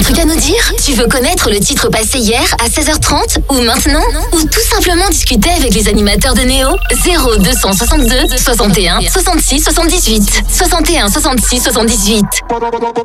truc à nous dire? Tu veux connaître le titre passé hier à 16h30 ou maintenant? Ou tout simplement discuter avec les animateurs de Néo? 0262 61 66 78. 61 66 78.